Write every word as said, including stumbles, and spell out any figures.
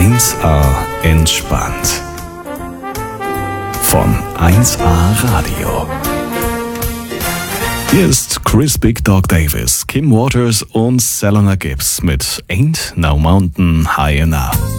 eins A entspannt. Von eins A Radio. Hier ist Chris Big Dog Davis, Kim Waters und Selena Gibbs mit Ain't No Mountain High Enough.